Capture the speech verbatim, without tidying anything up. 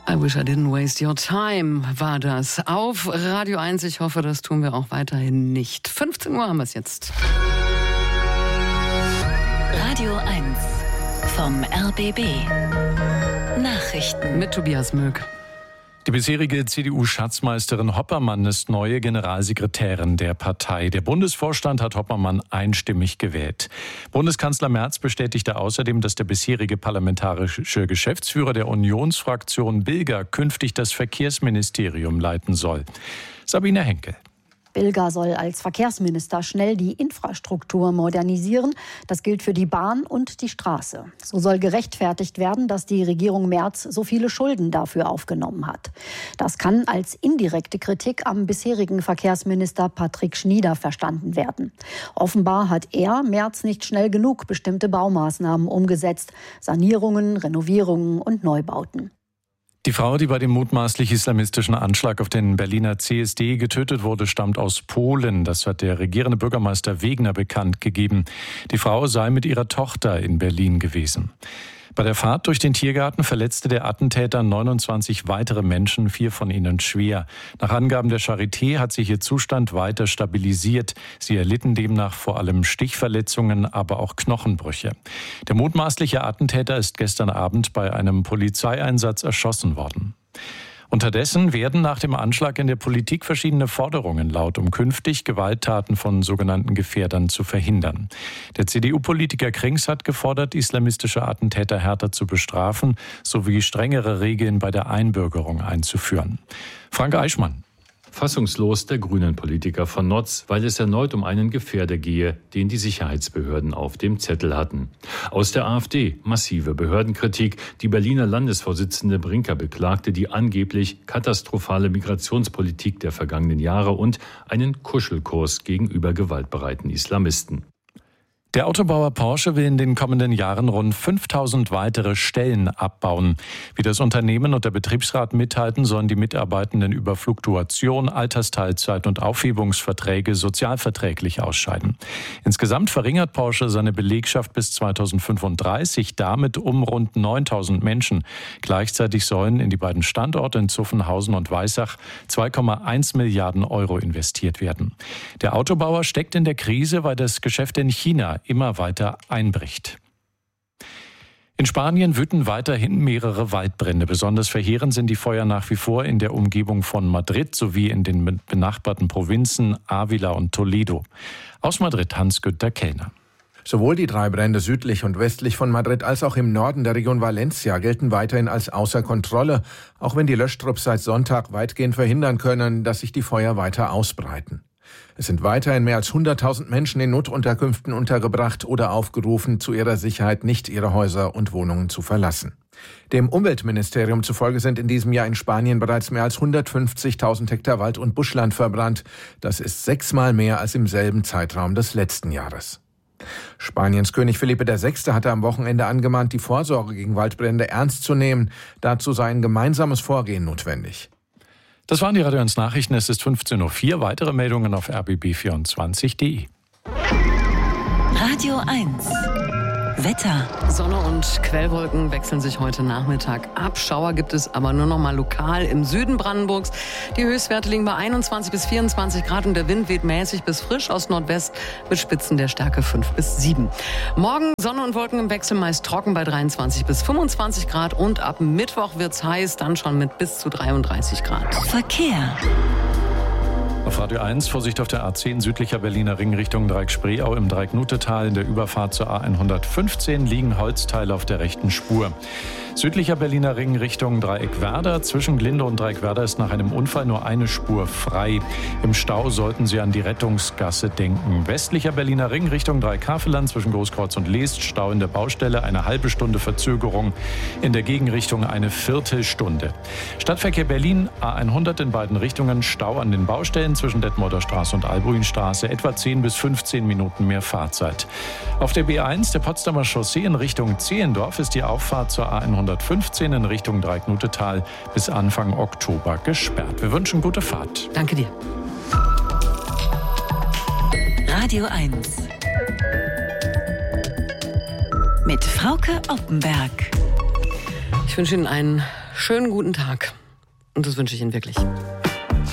I wish I didn't waste your time, war das auf Radio eins. Ich hoffe, das tun wir auch weiterhin nicht. fünfzehn Uhr haben wir es jetzt. Radio eins vom R B B. Nachrichten mit Tobias Möck. Die bisherige C D U-Schatzmeisterin Hoppermann ist neue Generalsekretärin der Partei. Der Bundesvorstand hat Hoppermann einstimmig gewählt. Bundeskanzler Merz bestätigte außerdem, dass der bisherige parlamentarische Geschäftsführer der Unionsfraktion Bilger künftig das Verkehrsministerium leiten soll. Sabine Henkel. Bilger soll als Verkehrsminister schnell die Infrastruktur modernisieren. Das gilt für die Bahn und die Straße. So soll gerechtfertigt werden, dass die Regierung Merz so viele Schulden dafür aufgenommen hat. Das kann als indirekte Kritik am bisherigen Verkehrsminister Patrick Schnieder verstanden werden. Offenbar hat er, Merz, nicht schnell genug bestimmte Baumaßnahmen umgesetzt. Sanierungen, Renovierungen und Neubauten. Die Frau, die bei dem mutmaßlich islamistischen Anschlag auf den Berliner C S D getötet wurde, stammt aus Polen. Das hat der regierende Bürgermeister Wegner bekannt gegeben. Die Frau sei mit ihrer Tochter in Berlin gewesen. Bei der Fahrt durch den Tiergarten verletzte der Attentäter neunundzwanzig weitere Menschen, vier von ihnen schwer. Nach Angaben der Charité hat sich ihr Zustand weiter stabilisiert. Sie erlitten demnach vor allem Stichverletzungen, aber auch Knochenbrüche. Der mutmaßliche Attentäter ist gestern Abend bei einem Polizeieinsatz erschossen worden. Unterdessen werden nach dem Anschlag in der Politik verschiedene Forderungen laut, um künftig Gewalttaten von sogenannten Gefährdern zu verhindern. Der C D U-Politiker Krings hat gefordert, islamistische Attentäter härter zu bestrafen, sowie strengere Regeln bei der Einbürgerung einzuführen. Frank Eichmann. Fassungslos der Grünen-Politiker von Notz, weil es erneut um einen Gefährder gehe, den die Sicherheitsbehörden auf dem Zettel hatten. Aus der AfD massive Behördenkritik. Die Berliner Landesvorsitzende Brinker beklagte die angeblich katastrophale Migrationspolitik der vergangenen Jahre und einen Kuschelkurs gegenüber gewaltbereiten Islamisten. Der Autobauer Porsche will in den kommenden Jahren rund fünftausend weitere Stellen abbauen. Wie das Unternehmen und der Betriebsrat mithalten, sollen die Mitarbeitenden über Fluktuation, Altersteilzeit und Aufhebungsverträge sozialverträglich ausscheiden. Insgesamt verringert Porsche seine Belegschaft bis zweitausendfünfunddreißig damit um rund neuntausend Menschen. Gleichzeitig sollen in die beiden Standorte in Zuffenhausen und Weissach zwei Komma eins Milliarden Euro investiert werden. Der Autobauer steckt in der Krise, weil das Geschäft in China immer weiter einbricht. In Spanien wüten weiterhin mehrere Waldbrände. Besonders verheerend sind die Feuer nach wie vor in der Umgebung von Madrid sowie in den benachbarten Provinzen Ávila und Toledo. Aus Madrid Hans-Günther Kellner. Sowohl die drei Brände südlich und westlich von Madrid als auch im Norden der Region Valencia gelten weiterhin als außer Kontrolle, auch wenn die Löschtrupps seit Sonntag weitgehend verhindern können, dass sich die Feuer weiter ausbreiten. Es sind weiterhin mehr als hunderttausend Menschen in Notunterkünften untergebracht oder aufgerufen, zu ihrer Sicherheit nicht ihre Häuser und Wohnungen zu verlassen. Dem Umweltministerium zufolge sind in diesem Jahr in Spanien bereits mehr als hundertfünfzigtausend Hektar Wald und Buschland verbrannt. Das ist sechsmal mehr als im selben Zeitraum des letzten Jahres. Spaniens König Felipe der Sechste hatte am Wochenende angemahnt, die Vorsorge gegen Waldbrände ernst zu nehmen. Dazu sei ein gemeinsames Vorgehen notwendig. Das waren die Radio eins Nachrichten. Es ist fünfzehn Uhr vier. Weitere Meldungen auf r b b vierundzwanzig punkt de. Radio eins. Wetter. Sonne und Quellwolken wechseln sich heute Nachmittag ab. Schauer gibt es aber nur noch mal lokal im Süden Brandenburgs. Die Höchstwerte liegen bei einundzwanzig bis vierundzwanzig Grad und der Wind weht mäßig bis frisch aus Nordwest mit Spitzen der Stärke fünf bis sieben. Morgen Sonne und Wolken im Wechsel, meist trocken bei dreiundzwanzig bis fünfundzwanzig Grad und ab Mittwoch wird's heiß, dann schon mit bis zu dreiunddreißig Grad. Verkehr. Auf Radio eins, Vorsicht auf der A zehn südlicher Berliner Ring Richtung Dreieck-Spreeau im Dreieck-Nutetal. In der Überfahrt zur A hundertfünfzehn liegen Holzteile auf der rechten Spur. Südlicher Berliner Ring Richtung Dreieck-Werder. Zwischen Glinde und Dreieck-Werder ist nach einem Unfall nur eine Spur frei. Im Stau sollten Sie an die Rettungsgasse denken. Westlicher Berliner Ring Richtung Dreieck-Havelland zwischen Großkreuz und Leest. Stau in der Baustelle, eine halbe Stunde Verzögerung. In der Gegenrichtung eine Viertelstunde. Stadtverkehr Berlin, A hundert in beiden Richtungen. Stau an den Baustellen zwischen Detmolder Straße und Albuinstraße. Etwa zehn bis fünfzehn Minuten mehr Fahrzeit. Auf der B eins, der Potsdamer Chaussee in Richtung Zehlendorf, ist die Auffahrt zur A hundertfünfzehn in Richtung Dreieck-Nutetal bis Anfang Oktober gesperrt. Wir wünschen gute Fahrt. Danke dir. Radio eins. Mit Frauke Oppenberg. Ich wünsche Ihnen einen schönen guten Tag. Und das wünsche ich Ihnen wirklich.